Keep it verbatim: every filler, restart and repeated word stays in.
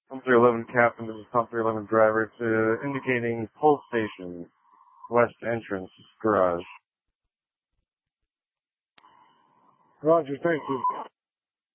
one three one one Captain, this is Pump three eleven driver to indicating pull station, west entrance, garage. Roger, thank you.